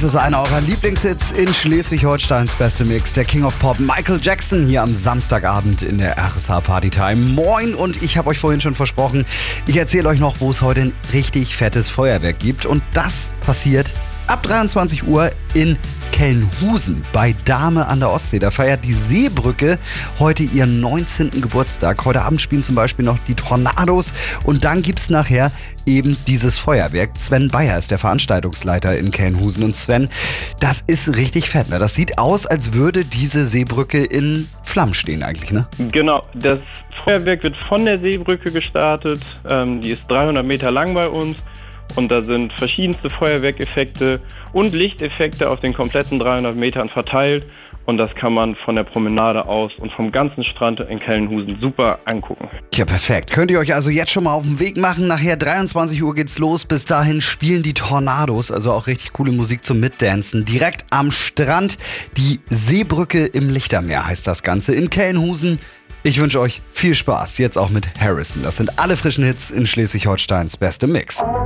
ist einer eurer Lieblingshits in Schleswig-Holsteins beste Mix. Der King of Pop Michael Jackson hier am Samstagabend in der RSH Partytime. Moin, und ich habe euch vorhin schon versprochen, ich erzähle euch noch, wo es heute ein richtig fettes Feuerwerk gibt. Und das passiert ab 23 Uhr in Kelnhusen bei Dahme an der Ostsee. Da feiert die Seebrücke heute ihren 19. Geburtstag. Heute Abend spielen zum Beispiel noch die Tornados und dann gibt's nachher eben dieses Feuerwerk. Sven Bayer ist der Veranstaltungsleiter in Kelnhusen. Und Sven, das ist richtig fett, ne? Das sieht aus, als würde diese Seebrücke in Flammen stehen eigentlich, ne? Genau, das Feuerwerk wird von der Seebrücke gestartet. Die ist 300 Meter lang bei uns. Und da sind verschiedenste Feuerwerkeffekte und Lichteffekte auf den kompletten 300 Metern verteilt. Und das kann man von der Promenade aus und vom ganzen Strand in Kelnhusen super angucken. Ja, perfekt. Könnt ihr euch also jetzt schon mal auf den Weg machen. Nachher 23 Uhr geht's los. Bis dahin spielen die Tornados, also auch richtig coole Musik zum Mitdancen. Direkt am Strand. Die Seebrücke im Lichtermeer heißt das Ganze in Kelnhusen. Ich wünsche euch viel Spaß, jetzt auch mit Harrison. Das sind alle frischen Hits in Schleswig-Holsteins beste Mix.